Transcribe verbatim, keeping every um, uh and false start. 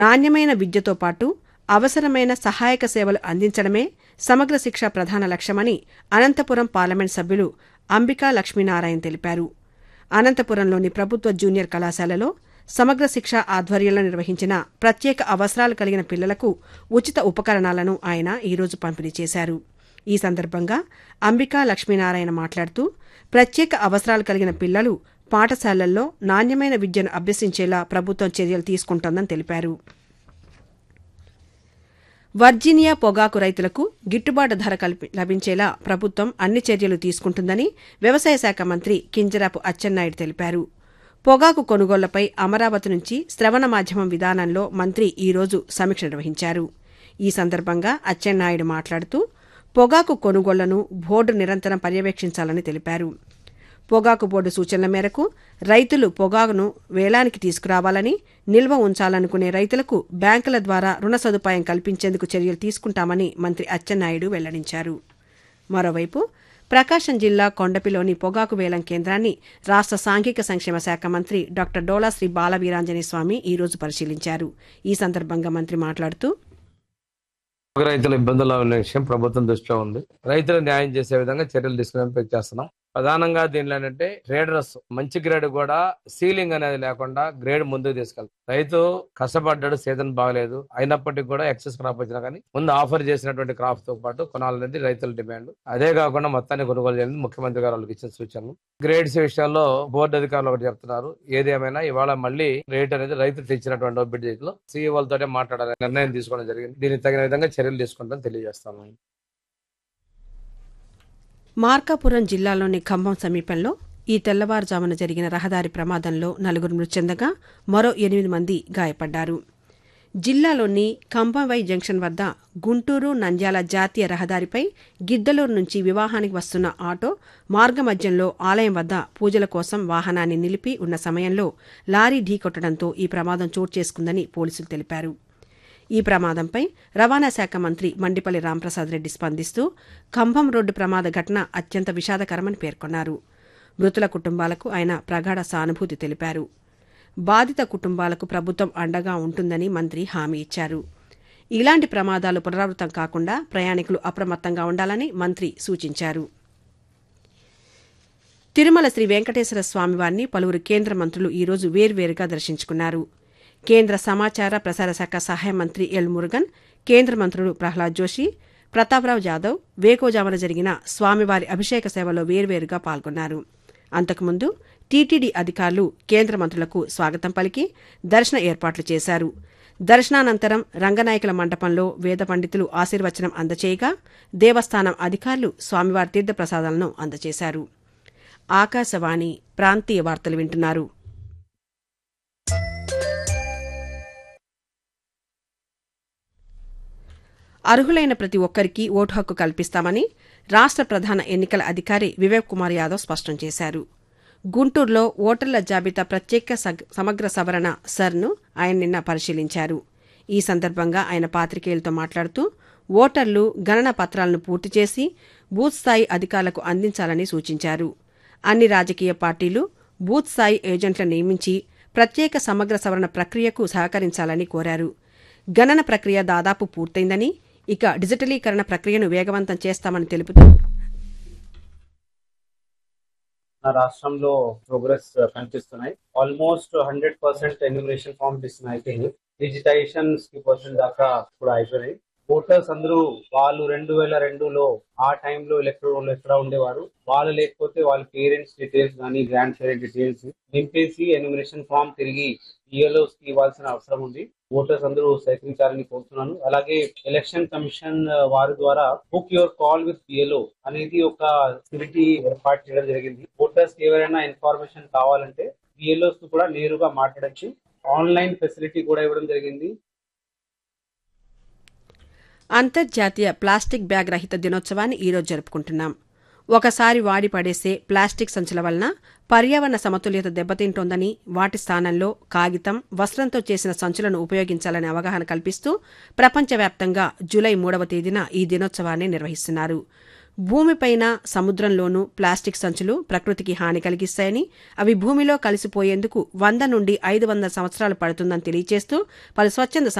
నాణ్యమైన విద్యతో పాటు అవసరమైన సహాయక సేవలు అందించడమే సమగ్ర శిక్ష ప్రధాన లక్ష్యమని అనంతపురం పార్లమెంట్ సభ్యులు అంబికా లక్ష్మీనారాయణ తెలిపారు. అనంతపురంలోని ప్రభుత్వ జూనియర్ కళాశాలలో సమగ్ర శిక్ష ఆధ్వర్యంలో నిర్వహించిన ప్రత్యేక అవసరాలు కలిగిన పిల్లలకు ఉచిత ఉపకరణాలను ఆయన ఈరోజు పంపిణీ చేశారు. ఈ సందర్భంగా అంబికా లక్ష్మీనారాయణ మాట్లాడుతూ ప్రత్యేక అవసరాలు కలిగిన పిల్లలు పాఠశాలల్లో నాణ్యమైన విద్యను అభ్యసించేలా ప్రభుత్వం చర్యలు తీసుకుంటోందని తెలిపారు. వర్జీనియా పొగాకు రైతులకు గిట్టుబాటు ధర కల్పి లభించేలా ప్రభుత్వం అన్ని చర్యలు తీసుకుంటుందని వ్యవసాయ శాఖ మంత్రి కింజరాపు అచ్చెన్నాయుడు తెలిపారు. పొగాకు కొనుగోళ్లపై అమరావతి నుంచి శ్రవణ మాధ్యమం విధానంలో మంత్రి ఈరోజు సమీక్ష నిర్వహించారు. ఈ సందర్భంగా అచ్చెన్నాయుడు మాట్లాడుతూ పొగాకు కొనుగోళ్లను బోర్డు నిరంతరం పర్యవేక్షించాలని తెలిపారు. పొగాకు బోర్డు సూచనల మేరకు రైతులు పొగాకును వేలానికి తీసుకురావాలని, నిల్వ ఉంచాలనుకునే రైతులకు బ్యాంకుల ద్వారా రుణ సదుపాయం కల్పించేందుకు చర్యలు తీసుకుంటామని మంత్రి అచ్చెన్నాయుడు వెల్లడించారు. మరోవైపు ప్రకాశం జిల్లా కొండపిలోని పొగాకు వేలం కేంద్రాన్ని రాష్ట్ర సాంఘిక సంక్షేమ శాఖ మంత్రి డాక్టర్ డోలా శ్రీ బాలవీరాంజనేయ స్వామి ఈరోజు పరిశీలించారు. ఈ సందర్భంగా మంత్రి మాట్లాడుతూ రైతుల ఇబ్బందుల్లో ఉన్న విషయం ప్రభుత్వం దృష్టిలో ఉంది. రైతులు న్యాయం చేసే విధంగా చర్యలు తీసుకునే చేస్తున్నాం. ప్రధానంగా దీనిలో ఏంటంటే ట్రేడర్స్ మంచి గ్రేడ్ కూడా సీలింగ్ అనేది లేకుండా గ్రేడ్ ముందుకు తీసుకెళ్తారు. రైతు కష్టపడ్డాడు, సీజన్ బాగలేదు, అయినప్పటికీ కూడా ఎక్సెస్ క్రాప్ వచ్చినా కానీ ముందు ఆఫర్ చేసినటువంటి క్రాప్ తో పాటు కొనాలనేది రైతుల డిమాండ్. అదే కాకుండా మొత్తాన్ని కొనుగోలు చేయాలని ముఖ్యమంత్రి గారు వాళ్ళకి ఇచ్చిన సూచనలు. గ్రేడ్స్ విషయాల్లో బోర్డు అధికారులు ఒకటి చెప్తున్నారు. ఏదేమైనా ఇవాళ మళ్ళీ రేట్ అనేది రైతు తెచ్చినటువంటి ఒబిడ్ లో సీఈఓలతోటే మాట్లాడాలని నిర్ణయం తీసుకోవడం జరిగింది. దీనికి తగిన విధంగా చర్యలు తీసుకుంటామని తెలియజేస్తాము. మార్కాపురం జిల్లాలోని ఖమ్మం సమీపంలో ఈ తెల్లవారుజామున జరిగిన రహదారి ప్రమాదంలో నలుగురు మృతి చెందగా మరో ఎనిమిది మంది గాయపడ్డారు. జిల్లాలోని ఖంభంవై జంక్షన్ వద్ద గుంటూరు నంద్యాల జాతీయ రహదారిపై గిద్దలూరు నుంచి వివాహానికి వస్తున్న ఆటో మార్గమధ్యంలో ఆలయం వద్ద పూజల కోసం వాహనాన్ని నిలిపి ఉన్న సమయంలో లారీ ఢీకొట్టడంతో ఈ ప్రమాదం చోటు చేసుకుందని పోలీసులు తెలిపారు. ఈ ప్రమాదంపై రవాణా శాఖ మంత్రి మండిపల్లి రాంప్రసాద్ రెడ్డి స్పందిస్తూ ఖంభం రోడ్డు ప్రమాద ఘటన అత్యంత విషాదకరమని పేర్కొన్నారు. మృతుల కుటుంబాలకు ఆయన ప్రగాఢ సానుభూతి తెలిపారు. బాధిత కుటుంబాలకు ప్రభుత్వం అండగా ఉంటుందని మంత్రి హామీ ఇచ్చారు. ఇలాంటి ప్రమాదాలు పునరావృతం కాకుండా ప్రయాణికులు అప్రమత్తంగా ఉండాలని మంత్రి సూచించారు. తిరుమల శ్రీ వెంకటేశ్వర స్వామివారిని పలువురు కేంద్ర మంత్రులు ఈరోజు వేర్వేరుగా దర్శించుకున్నారు. కేంద్ర సమాచార ప్రసార శాఖ సహాయ మంత్రి ఎల్ మురుగన్, కేంద్ర మంత్రులు ప్రహ్లాద్ జోషి, ప్రతాప్రావు జాదవ్ వేకోజామున జరిగిన స్వామివారి అభిషేక సేవలో వేర్వేరుగా పాల్గొన్నారు. అంతకుముందు టీటీడీ అధికారులు కేంద్ర మంత్రులకు స్వాగతం పలికి దర్శన ఏర్పాట్లు చేశారు. దర్శనానంతరం రంగనాయకుల మండపంలో వేద పండితులు ఆశీర్వచనం అందచేయగా దేవస్థానం అధికారులు స్వామివారి తీర్థప్రసాదాలను అందజేశారు. ఆకాశవాణి ప్రాంతీయ వార్తలు వింటున్నారు. అర్హులైన ప్రతి ఒక్కరికి ఓటు హక్కు కల్పిస్తామని రాష్ట్ర ప్రధాన ఎన్నికల అధికారి వివేక్ కుమార్ యాదవ్ స్పష్టం చేశారు. గుంటూరులో ఓటర్ల జాబితా ప్రత్యేక సమగ్ర సవరణ సర్ను ఆయన నిన్న పరిశీలించారు. ఈ సందర్భంగా ఆయన పాత్రికేయులతో మాట్లాడుతూ ఓటర్లు గణన పత్రాలను పూర్తి చేసి బూత్ స్థాయి అధికారులకు అందించాలని సూచించారు. అన్ని రాజకీయ పార్టీలు బూత్ స్థాయి ఏజెంట్లను నియమించి ప్రత్యేక సమగ్ర సవరణ ప్రక్రియకు సహకరించాలని కోరారు. గణన ప్రక్రియ దాదాపు పూర్తయిందని, ఇక డిజిటలీకరణ ప్రక్రియను వేగవంతం చేస్తామని తెలుపుతూ రాష్ట్రంలో ప్రోగ్రెస్ కనిపిస్తున్నాయి. Almost hundred percent enumeration form అయిపోయింది. డిజిటైజేషన్ ఫిఫ్టీ పర్సెంట్ దాకా కూడా అయిపోయినాయి. ఓటర్స్ అందరూ వాళ్ళు రెండు వేల రెండులో ఆ టైంలో ఎలక్టోరల్ రోల్ ఎక్కడ ఉండేవారు, వాళ్ళు లేకపోతే వాళ్ళ పేరెంట్స్ డీటెయిల్స్ కానీ grand parent details నింపేసి enumeration form తిరిగి బిఎల్ఓస్ కి ఇవ్వాల్సిన అవసరం ఉంది. ఓటర్స్ అందరూ సహకరించాలని కోరుతున్నాను. అలాగే ఎలక్షన్ కమిషన్ వారి ద్వారా book your call with BLO అనేది ఒక ఫెసిలిటీ ఏర్పాటు చేయడం జరిగింది. ఓటర్స్ కి ఎవరైనా ఇన్ఫర్మేషన్ కావాలంటే బిఎల్ఓస్ కూడా నేరుగా మాట్లాడచ్చు. ఆన్లైన్ ఫెసిలిటీ కూడా ఇవ్వడం జరిగింది. అంతర్జాతీయ ప్లాస్టిక్ బ్యాగ్ రహిత దినోత్సవాన్ని ఈరోజు జరుపుకుంటున్నాం. ఒకసారి వాడి పడేసే ప్లాస్టిక్ సంచుల వలన పర్యావరణ సమతుల్యత దెబ్బతింటోందని, వాటి స్థానంలో కాగితం, వస్త్రంతో చేసిన సంచులను ఉపయోగించాలనే అవగాహన కల్పిస్తూ ప్రపంచవ్యాప్తంగా జూలై మూడవ తేదీన ఈ దినోత్సవాన్ని నిర్వహిస్తున్నారు. భూమిపైన సముద్రంలోనూ ప్లాస్టిక్ సంచులు ప్రకృతికి హాని కలిగిస్తాయని అవి భూమిలో కలిసిపోయేందుకు వంద నుండి ఐదు వందల సంవత్సరాలు పడుతుందని తెలియజేస్తూ పలు స్వచ్ఛంద